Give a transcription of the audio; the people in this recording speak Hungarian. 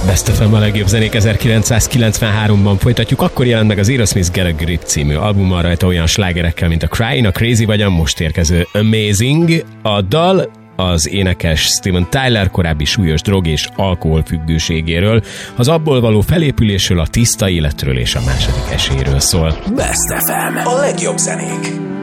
Best FM a legjobb zenék 1993-ban folytatjuk, akkor jelent meg az Aerosmith Get a Grip című albuma, rajta olyan slágerekkel, mint a Crying, a Crazy vagy a most érkező Amazing. A dal az énekes Steven Tyler korábbi súlyos drog és alkoholfüggőségéről, az abból való felépülésről, a tiszta életről és a második esélyről szól. Best FM, a legjobb zenék.